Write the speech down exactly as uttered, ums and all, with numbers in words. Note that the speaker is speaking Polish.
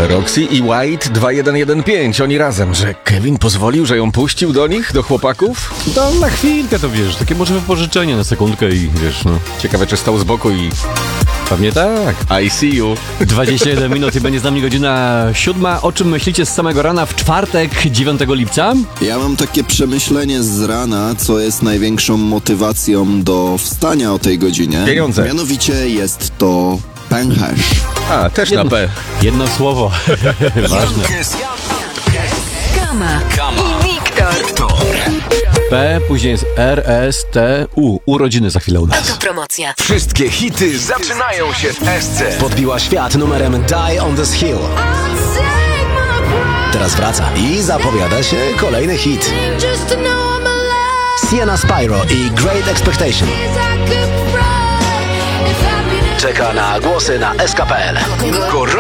Roxy i White dwa jeden jeden pięć, oni razem, że Kevin pozwolił, że ją puścił do nich, do chłopaków? To na chwilkę to wiesz, takie może wypożyczenie na sekundkę i wiesz, no. Ciekawe, czy stał z boku i... Pewnie tak. I see you. dwadzieścia jeden minut i będzie z nami godzina siódma. O czym myślicie z samego rana w czwartek, dziewiątego lipca? Ja mam takie przemyślenie z rana, co jest największą motywacją do wstania o tej godzinie. Pieniądze. Mianowicie jest to pęcherz. A, też Jedno, na P. jedno słowo. Ważne. Kama. Kama. I Wiktor. P, później jest R, S, T, U. Urodziny za chwilę u nas. Autopromocja. Wszystkie hity zaczynają się w S C. Podbiła świat numerem Die on this Hill. Teraz wraca i zapowiada się kolejny hit. Sienna Spyro i Great Expectation. Czeka na głosy na S K P L. Gorące